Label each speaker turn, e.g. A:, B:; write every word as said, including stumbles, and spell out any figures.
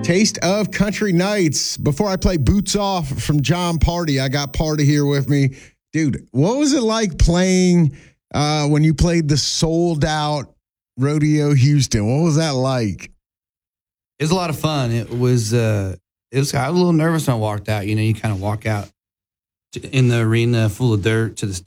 A: Taste of Country Nights. Before I play Boots Off from John Party, I got Party here with me. Dude, what was it like playing uh, when you played the sold out Rodeo Houston? What was that like?
B: It was a lot of fun. It was, uh, it was, I was a little nervous when I walked out. You know, you kind of walk out to, in the arena full of dirt to the